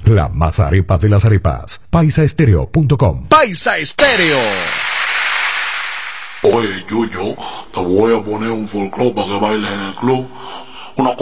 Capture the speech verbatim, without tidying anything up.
la más arepa de las arepas. paisaestereo punto com. Paisa Estéreo. Oye, Yuyo, te voy a poner un folclore para que bailes en el club.